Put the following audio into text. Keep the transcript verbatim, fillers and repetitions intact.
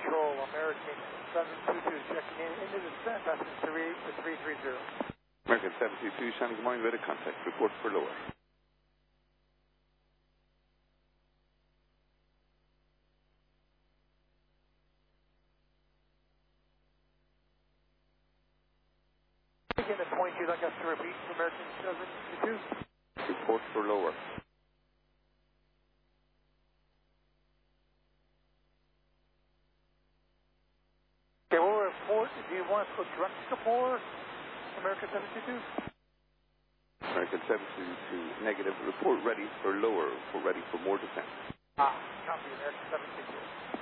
Control, American seven two two checking in into descent, passing three eight to three three zero. American seven two two, Shannon, good morning, radar contact, report for lower. Again, at twenty-two, I'd like us to repeat, American seven two two. Report for lower. Okay, we'll report. Do you want us to go direct to four, American seven two two? American seven two two, negative, report ready for lower, report ready for more descent. Ah, copy, American seven two two.